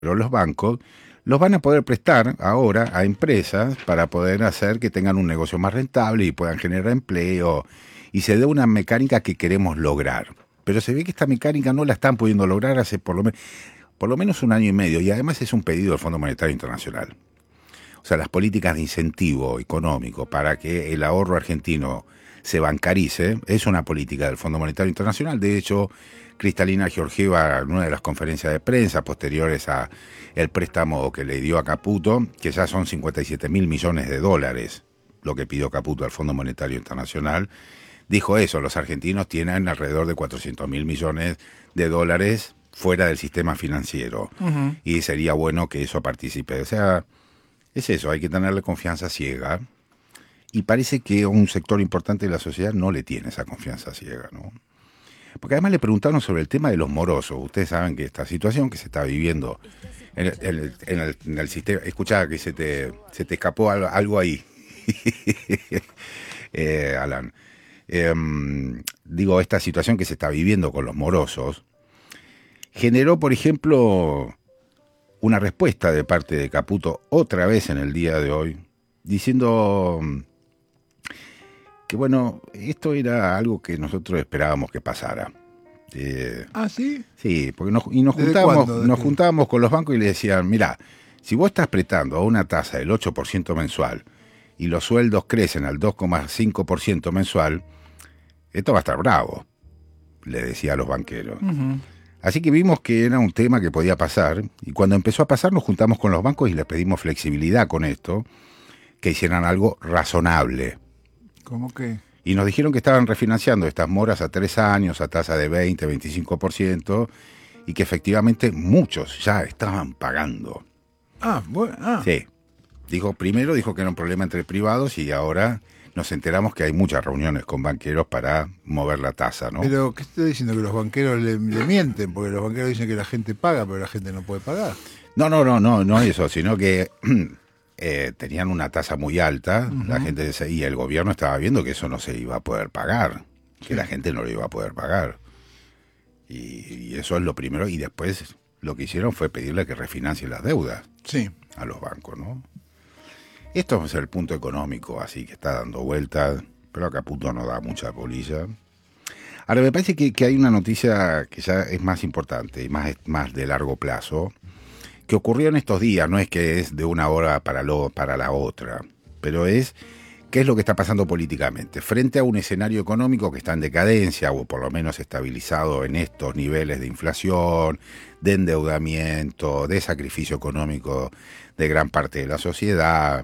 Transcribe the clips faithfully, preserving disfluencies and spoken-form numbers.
pero los bancos los van a poder prestar ahora a empresas para poder hacer que tengan un negocio más rentable y puedan generar empleo y se dé una mecánica que queremos lograr. Pero se ve que esta mecánica no la están pudiendo lograr hace por lo, me- por lo menos un año y medio y además es un pedido del Fondo Monetario Internacional. O sea, las políticas de incentivo económico para que el ahorro argentino se bancarice es una política del Fondo Monetario Internacional. De hecho, Cristalina Georgieva, en una de las conferencias de prensa posteriores a el préstamo que le dio a Caputo, que ya son cincuenta y siete mil millones de dólares, lo que pidió Caputo al Fondo Monetario Internacional, dijo eso: los argentinos tienen alrededor de cuatrocientos mil millones de dólares fuera del sistema financiero. Uh-huh. Y sería bueno que eso participe. O sea, es eso, hay que tenerle confianza ciega. Y parece que un sector importante de la sociedad no le tiene esa confianza ciega, ¿no? Porque además le preguntaron sobre el tema de los morosos. Ustedes saben que esta situación que se está viviendo en el, en el, en el, en el sistema... Escuchá que se te, se te escapó algo, algo ahí, eh, Alan. Eh, digo, esta situación que se está viviendo con los morosos generó, por ejemplo, una respuesta de parte de Caputo otra vez en el día de hoy, diciendo que bueno, esto era algo que nosotros esperábamos que pasara. Eh, ¿Ah, sí? Sí, porque nos, y nos ¿Desde juntábamos, cuándo? nos qué? juntábamos con los bancos y les decían, mirá, si vos estás prestando a una tasa del ocho por ciento mensual y los sueldos crecen al dos coma cinco por ciento mensual, esto va a estar bravo, le decía a los banqueros. Uh-huh. Así que vimos que era un tema que podía pasar, y cuando empezó a pasar nos juntamos con los bancos y les pedimos flexibilidad con esto, que hicieran algo razonable. ¿Cómo que? Y nos dijeron que estaban refinanciando estas moras a tres años, a tasa de veinte, veinticinco por ciento, y que efectivamente muchos ya estaban pagando. Ah, bueno. Ah. Sí. Dijo, primero dijo que era un problema entre privados y ahora nos enteramos que hay muchas reuniones con banqueros para mover la tasa, ¿no? Pero, ¿qué estoy diciendo? Que los banqueros le, le mienten, porque los banqueros dicen que la gente paga, pero la gente no puede pagar. No, no, no, no, no eso, sino que eh, tenían una tasa muy alta, uh-huh. La gente y el gobierno estaba viendo que eso no se iba a poder pagar, que sí. La gente no lo iba a poder pagar. Y, y eso es lo primero, y después lo que hicieron fue pedirle que refinancie las deudas, sí, a los bancos, ¿no? Esto es el punto económico, así que está dando vueltas, pero a Caputo no da mucha polilla. Ahora, me parece que, que hay una noticia que ya es más importante y más, más de largo plazo, que ocurrió en estos días. No es que es de una hora para, lo, para la otra, pero es qué es lo que está pasando políticamente. Frente a un escenario económico que está en decadencia, o por lo menos estabilizado en estos niveles de inflación, de endeudamiento, de sacrificio económico de gran parte de la sociedad,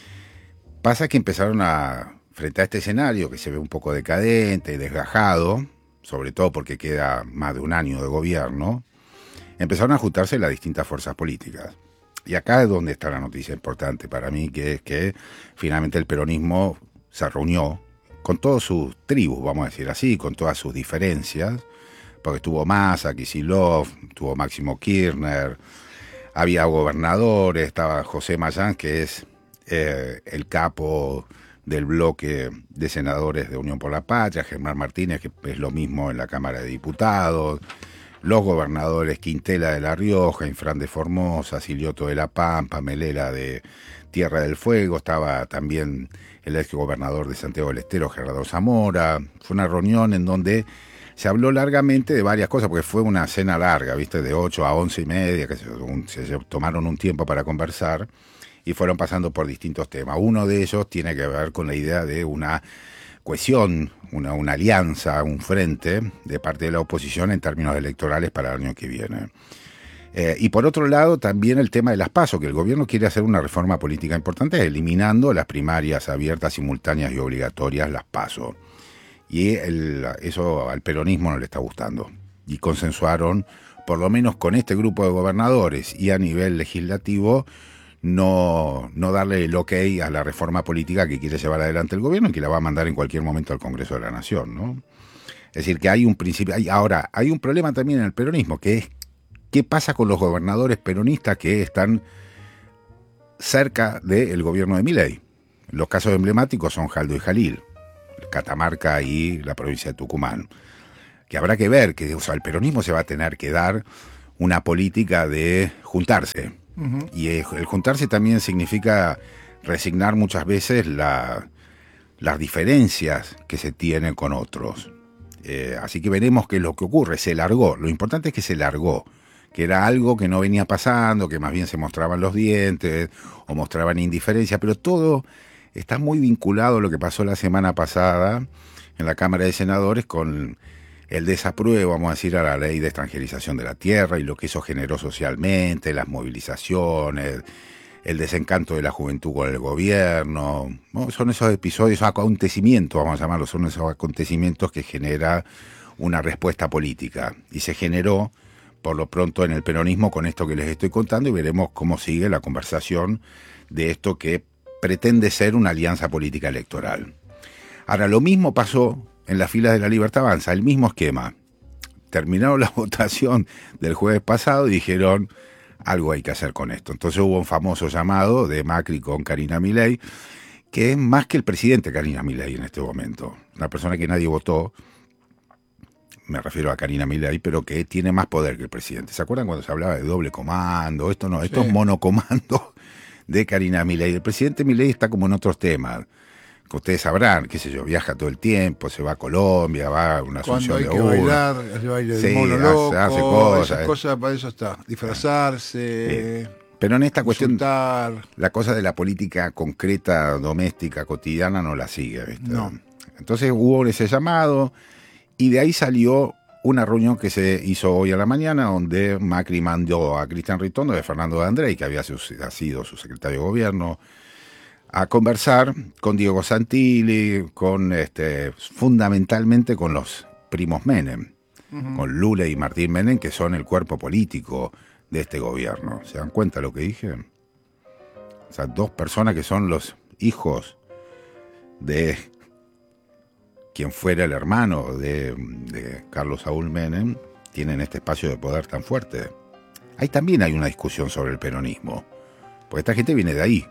pasa que empezaron a, frente a este escenario que se ve un poco decadente, desgajado, sobre todo porque queda más de un año de gobierno, empezaron a juntarse las distintas fuerzas políticas. Y acá es donde está la noticia importante para mí, que es que finalmente el peronismo se reunió con todas sus tribus, vamos a decir así, con todas sus diferencias, porque estuvo Massa, Kicillof, estuvo Máximo Kirchner, había gobernadores, estaba José Mayán, que es eh, el capo del bloque de senadores de Unión por la Patria, Germán Martínez, que es lo mismo en la Cámara de Diputados, los gobernadores Quintela de La Rioja, Infran de Formosa, Silioto de La Pampa, Melela de Tierra del Fuego, estaba también el ex gobernador de Santiago del Estero, Gerardo Zamora. Fue una reunión en donde se habló largamente de varias cosas, porque fue una cena larga, ¿viste? De ocho a once y media, que se, un, se tomaron un tiempo para conversar y fueron pasando por distintos temas. Uno de ellos tiene que ver con la idea de una cohesión, una, una alianza, un frente de parte de la oposición en términos electorales para el año que viene. Eh, y por otro lado, también el tema de las PASO, que el gobierno quiere hacer una reforma política importante, eliminando las primarias abiertas, simultáneas y obligatorias, las PASO. Y el, eso al peronismo no le está gustando. Y consensuaron, por lo menos con este grupo de gobernadores y a nivel legislativo, no, no darle el ok a la reforma política que quiere llevar adelante el gobierno y que la va a mandar en cualquier momento al Congreso de la Nación, ¿no? Es decir, que hay un principio... Hay, ahora, hay un problema también en el peronismo, que es qué pasa con los gobernadores peronistas que están cerca del gobierno de Milei. Los casos emblemáticos son Jaldo y Jalil, Catamarca y la provincia de Tucumán. Que habrá que ver, que o sea, el peronismo se va a tener que dar una política de juntarse. Uh-huh. Y el, el juntarse también significa resignar muchas veces la, las diferencias que se tienen con otros. Eh, así que veremos qué es lo que ocurre. Se largó. Lo importante es que se largó. Que era algo que no venía pasando, que más bien se mostraban los dientes o mostraban indiferencia, pero todo está muy vinculado a lo que pasó la semana pasada en la Cámara de Senadores con el desapruebo, vamos a decir, a la ley de extranjerización de la tierra y lo que eso generó socialmente, las movilizaciones, el desencanto de la juventud con el gobierno, ¿no? Son esos episodios, acontecimientos, vamos a llamarlos, son esos acontecimientos que genera una respuesta política. Y se generó, por lo pronto, en el peronismo con esto que les estoy contando, y veremos cómo sigue la conversación de esto que pretende ser una alianza política electoral. Ahora, lo mismo pasó en las filas de La Libertad Avanza, el mismo esquema. Terminaron la votación del jueves pasado y dijeron, algo hay que hacer con esto. Entonces hubo un famoso llamado de Macri con Karina Milei, que es más que el presidente Karina Milei en este momento. Una persona que nadie votó, me refiero a Karina Milei, pero que tiene más poder que el presidente. ¿Se acuerdan cuando se hablaba de doble comando? Esto no, esto sí. Es monocomando de Karina Milei. El presidente Milei está como en otros temas, que ustedes sabrán, qué sé yo, viaja todo el tiempo, se va a Colombia, va a una asunción de Cuando hay que uno. bailar, hace baile de sí, mono loco, hace, hace cosas. esas cosas, para eso está. Disfrazarse, sí. Pero en esta cuestión, insultar. La cosa de la política concreta, doméstica, cotidiana, no la sigue, ¿viste? No. Entonces hubo ese llamado y de ahí salió una reunión que se hizo hoy a la mañana, donde Macri mandó a Cristian Ritondo de Fernando de André, que había sido su secretario de gobierno, a conversar con Diego Santilli, con este, fundamentalmente con los primos Menem, uh-huh. con Lula y Martín Menem, que son el cuerpo político de este gobierno. ¿Se dan cuenta lo que dije? O sea, dos personas que son los hijos de quien fuera el hermano de, de Carlos Saúl Menem, tienen este espacio de poder tan fuerte. Ahí también hay una discusión sobre el peronismo, porque esta gente viene de ahí.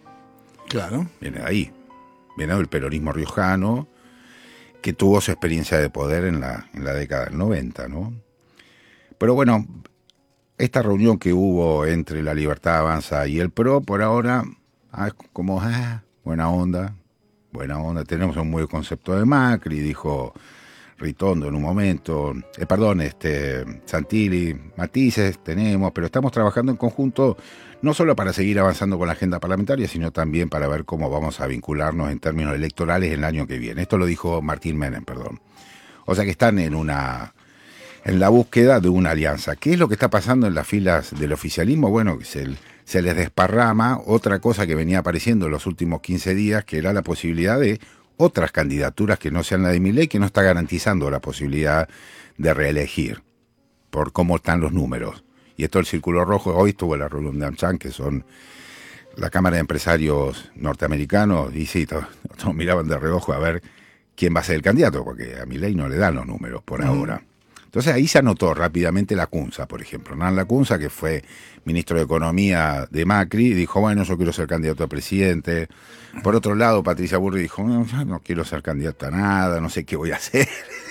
Claro. Viene de ahí. Viene del peronismo riojano, que tuvo su experiencia de poder en la, en la década del noventa, ¿no? Pero bueno, esta reunión que hubo entre La Libertad Avanza y el P R O, por ahora, ah, como, ah, buena onda, buena onda. Tenemos un buen concepto de Macri, dijo Ritondo en un momento, eh, perdón, este Santilli, matices tenemos, pero estamos trabajando en conjunto no solo para seguir avanzando con la agenda parlamentaria, sino también para ver cómo vamos a vincularnos en términos electorales el año que viene. Esto lo dijo Martín Menem, perdón. O sea que están en una en la búsqueda de una alianza. ¿Qué es lo que está pasando en las filas del oficialismo? Bueno, se, se les desparrama otra cosa que venía apareciendo en los últimos quince días, que era la posibilidad de otras candidaturas que no sean la de Milei, que no está garantizando la posibilidad de reelegir, por cómo están los números. Y esto el Círculo Rojo, hoy estuvo la reunión de AmCham, que son la Cámara de Empresarios norteamericanos, y sí, todos, todos miraban de reojo a ver quién va a ser el candidato, porque a Milei no le dan los números por uh-huh. ahora. Entonces ahí se anotó rápidamente Lacunza, por ejemplo. Hernán Lacunza, que fue ministro de Economía de Macri, dijo, bueno, yo quiero ser candidato a presidente. Por otro lado, Patricia Burri dijo, no, yo no quiero ser candidato a nada, no sé qué voy a hacer.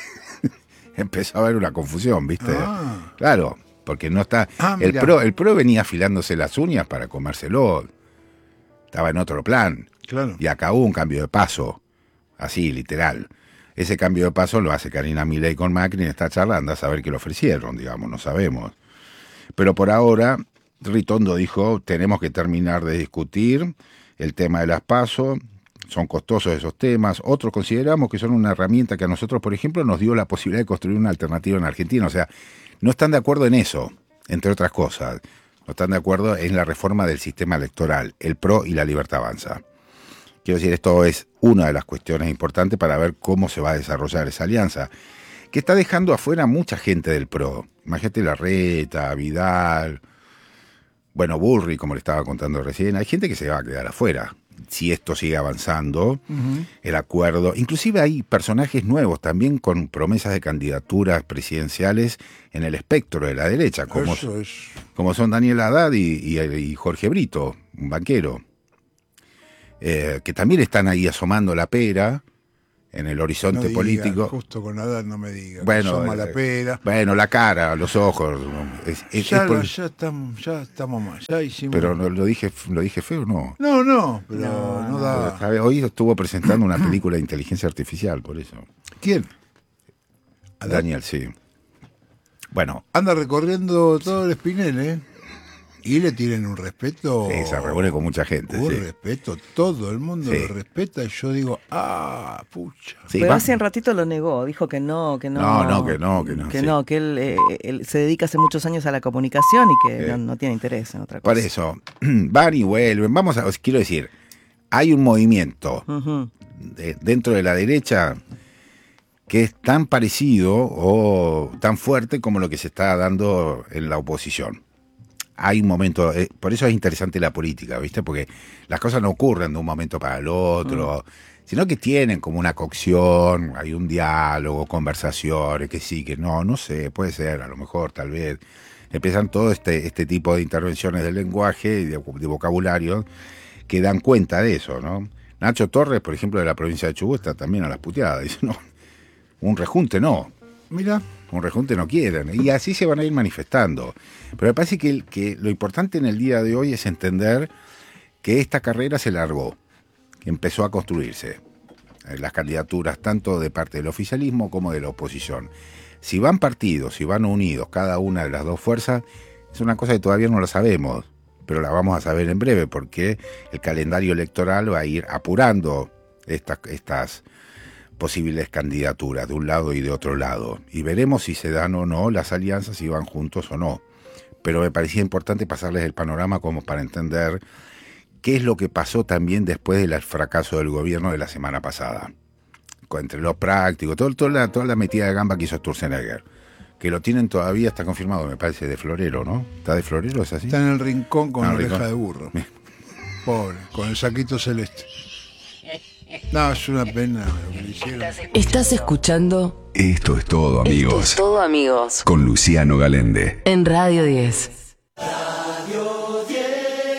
Empezó a haber una confusión, ¿viste? Ah. Claro, porque no está... Ah, el, pro, el pro venía afilándose las uñas para comérselo. Estaba en otro plan. Claro. Y acá hubo un cambio de paso, así, literal. Ese cambio de paso lo hace Karina Milei con Macri en esta charla, anda a saber qué le ofrecieron, digamos, no sabemos. Pero por ahora, Ritondo dijo, tenemos que terminar de discutir el tema de las PASO, son costosos esos temas, otros consideramos que son una herramienta que a nosotros, por ejemplo, nos dio la posibilidad de construir una alternativa en Argentina, o sea, no están de acuerdo en eso, entre otras cosas, no están de acuerdo en la reforma del sistema electoral, el P R O y La Libertad Avanza. Quiero decir, esto es una de las cuestiones importantes para ver cómo se va a desarrollar esa alianza, que está dejando afuera a mucha gente del P R O. Imagínate Larreta, Vidal, bueno, Burri, como le estaba contando recién. Hay gente que se va a quedar afuera si esto sigue avanzando, uh-huh. el acuerdo. Inclusive hay personajes nuevos también con promesas de candidaturas presidenciales en el espectro de la derecha, como, es... como son Daniel Haddad y, y, y Jorge Brito, un banquero. Eh, que también están ahí asomando la pera en el horizonte no diga, político. Justo con Nadal no me diga. Bueno, Son mala pera. Bueno, la cara, los ojos. Es, es, ya, es por... ya estamos, ya estamos mal. Ya hicimos... Pero no, lo dije, lo dije feo, no. No, no, pero no, no, no da. ¿Sabe? Hoy estuvo presentando una película de inteligencia artificial, por eso. ¿Quién? Daniel, sí. Bueno. Anda recorriendo todo el Espinel, ¿eh? Y le tienen un respeto. Sí, se reúne con mucha gente. Un sí. respeto, todo el mundo sí. lo respeta y yo digo, ah, pucha. Sí, pero va. Hace un ratito lo negó, dijo que no, que no. No, no, que no, que no. Que sí. no, que él, eh, él se dedica hace muchos años a la comunicación y que sí. no, no tiene interés en otra cosa. Por eso, van y vuelven. Vamos a, os quiero decir, hay un movimiento uh-huh. de, dentro de la derecha que es tan parecido o tan fuerte como lo que se está dando en la oposición. Hay un momento, eh, por eso es interesante la política, ¿viste? Porque las cosas no ocurren de un momento para el otro, mm. sino que tienen como una cocción, hay un diálogo, conversaciones, que sí, que no, no sé, puede ser, a lo mejor, tal vez. Empiezan todo este, este tipo de intervenciones del lenguaje y de, de vocabulario que dan cuenta de eso, ¿no? Nacho Torres, por ejemplo, de la provincia de Chubut, está también a las puteadas, dice, no, un rejunte no. Mira. Un rejunte no quieren, y así se van a ir manifestando. Pero me parece que, que lo importante en el día de hoy es entender que esta carrera se largó, que empezó a construirse. Las candidaturas tanto de parte del oficialismo como de la oposición. Si van partidos, si van unidos cada una de las dos fuerzas, es una cosa que todavía no lo sabemos, pero la vamos a saber en breve, porque el calendario electoral va a ir apurando estas... estas posibles candidaturas de un lado y de otro lado, y veremos si se dan o no las alianzas, si van juntos o no. Pero me parecía importante pasarles el panorama como para entender qué es lo que pasó también después del fracaso del gobierno de la semana pasada, entre lo práctico, todo, toda, la, toda la metida de gamba que hizo Sturzenegger, que lo tienen todavía, está confirmado, me parece, de florero, ¿no? ¿Está de florero, es así? Está en el rincón con ah, la oreja rincón. de burro. Pobre, con el saquito celeste. No, es una pena lo que le hicieron. Estás escuchando Esto es todo, amigos. Esto es todo, amigos. Con Luciano Galende. En Radio diez. Radio diez.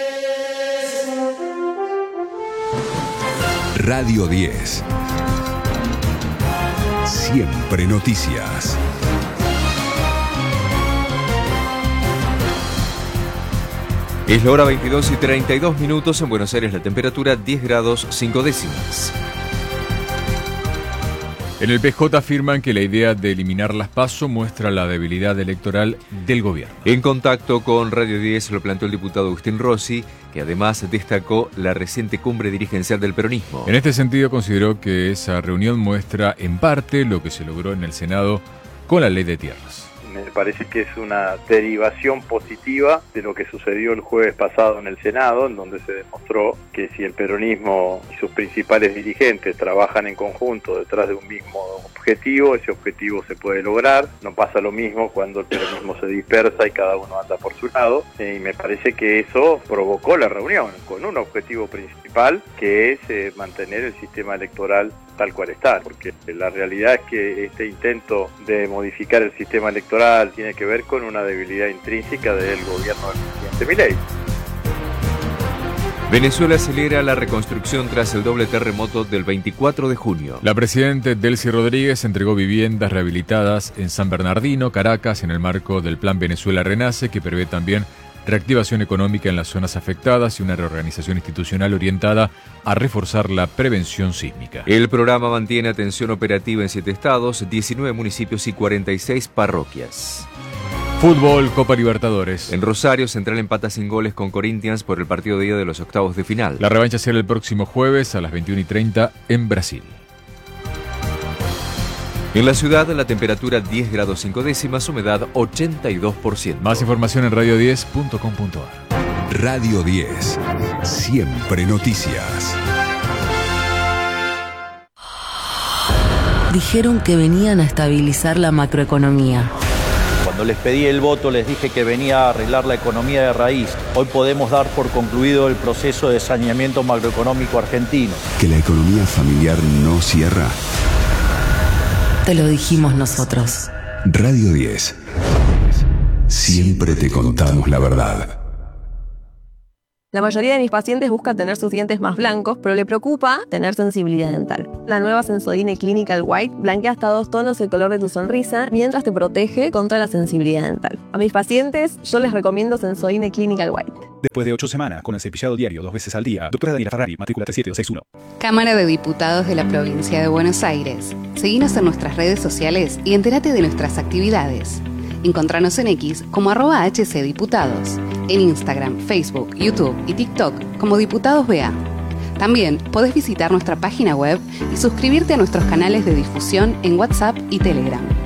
Radio diez. Siempre noticias. Es la hora veintidós y treinta y dos minutos. En Buenos Aires la temperatura diez grados cinco décimas. En el P J afirman que la idea de eliminar las PASO muestra la debilidad electoral del gobierno. En contacto con Radio diez lo planteó el diputado Agustín Rossi, que además destacó la reciente cumbre dirigencial del peronismo. En este sentido consideró que esa reunión muestra en parte lo que se logró en el Senado con la ley de tierras. Me parece que es una derivación positiva de lo que sucedió el jueves pasado en el Senado, en donde se demostró que si el peronismo y sus principales dirigentes trabajan en conjunto detrás de un mismo objetivo, ese objetivo se puede lograr. No pasa lo mismo cuando el peronismo se dispersa y cada uno anda por su lado. Y me parece que eso provocó la reunión, con un objetivo principal, que es eh, mantener el sistema electoral tal cual está, porque la realidad es que este intento de modificar el sistema electoral tiene que ver con una debilidad intrínseca del gobierno del presidente Milei. Venezuela acelera la reconstrucción tras el doble terremoto del veinticuatro de junio. La presidenta Delcy Rodríguez entregó viviendas rehabilitadas en San Bernardino, Caracas, en el marco del Plan Venezuela Renace, que prevé también reactivación económica en las zonas afectadas y una reorganización institucional orientada a reforzar la prevención sísmica. El programa mantiene atención operativa en siete estados, diecinueve municipios y cuarenta y seis parroquias. Fútbol, Copa Libertadores. En Rosario, Central empata sin goles con Corinthians por el partido de ida de los octavos de final. La revancha será el próximo jueves a las veintiuna y treinta en Brasil. En la ciudad, la temperatura diez grados cinco décimas, humedad ochenta y dos por ciento. Más información en radio diez punto com punto a r. Radio diez. Siempre noticias. Dijeron que venían a estabilizar la macroeconomía. Cuando les pedí el voto les dije que venía a arreglar la economía de raíz. Hoy podemos dar por concluido el proceso de saneamiento macroeconómico argentino. Que la economía familiar no cierra. Te lo dijimos nosotros. Radio diez. Siempre te contamos la verdad. La mayoría de mis pacientes busca tener sus dientes más blancos, pero le preocupa tener sensibilidad dental. La nueva Sensodyne Clinical White blanquea hasta dos tonos el color de tu sonrisa, mientras te protege contra la sensibilidad dental. A mis pacientes, yo les recomiendo Sensodyne Clinical White. Después de ocho semanas con el cepillado diario dos veces al día, doctora Daniela Ferrari, matrícula tres siete dos seis uno. Cámara de Diputados de la Provincia de Buenos Aires. Seguinos en nuestras redes sociales y entérate de nuestras actividades. Encontranos en X como arroba hcdiputados, en Instagram, Facebook, YouTube y TikTok como Diputados B A. También podés visitar nuestra página web y suscribirte a nuestros canales de difusión en WhatsApp y Telegram.